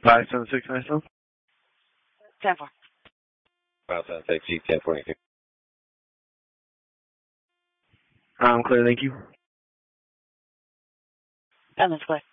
576 10-4. 576 1042. I'm clear, thank you. And that's clear.